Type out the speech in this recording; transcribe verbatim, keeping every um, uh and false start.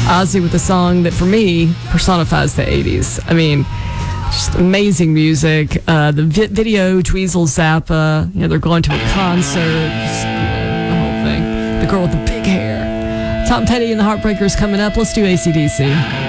Ozzy with a song that, for me, personifies the eighties. I mean, just amazing music. Uh, the vi- video, Dweezil Zappa, you know, they're going to a concert. Just, you know, the whole thing. The girl with the big hair. Tom Petty and the Heartbreakers coming up. Let's do A C D C.